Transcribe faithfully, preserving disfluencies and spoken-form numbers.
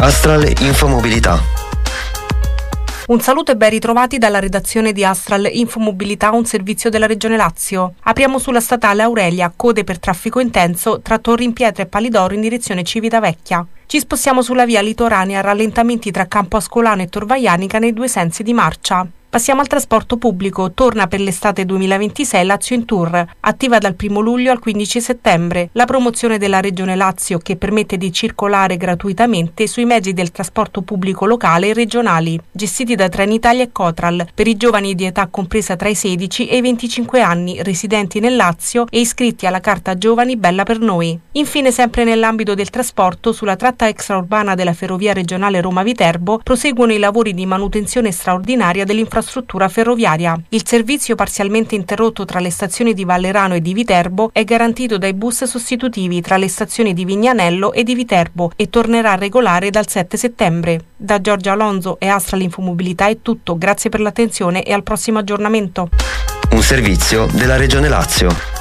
Astral Infomobilità. Un saluto e ben ritrovati dalla redazione di Astral Infomobilità, un servizio della Regione Lazio. Apriamo sulla statale Aurelia, code per traffico intenso tra Torri in Pietra e Palidoro in direzione Civitavecchia. Ci spostiamo sulla via litoranea, rallentamenti tra Campo Ascolano e Tor Vaianica nei due sensi di marcia. Passiamo al trasporto pubblico. Torna per l'estate duemilaventisei Lazio in Tour, attiva dal primo luglio al quindici settembre. La promozione della Regione Lazio che permette di circolare gratuitamente sui mezzi del trasporto pubblico locale e regionali, gestiti da Trenitalia e Cotral, per i giovani di età compresa tra i sedici e i venticinque anni, residenti nel Lazio e iscritti alla Carta Giovani Bella per Noi. Infine, sempre nell'ambito del trasporto, sulla tratta extraurbana della ferrovia regionale Roma-Viterbo proseguono i lavori di manutenzione straordinaria dell'infrastruttura infrastruttura ferroviaria. Il servizio, parzialmente interrotto tra le stazioni di Vallerano e di Viterbo, è garantito dai bus sostitutivi tra le stazioni di Vignanello e di Viterbo e tornerà regolare dal sette settembre. Da Giorgia Alonso e Astral Infomobilità è tutto, grazie per l'attenzione e al prossimo aggiornamento. Un servizio della Regione Lazio.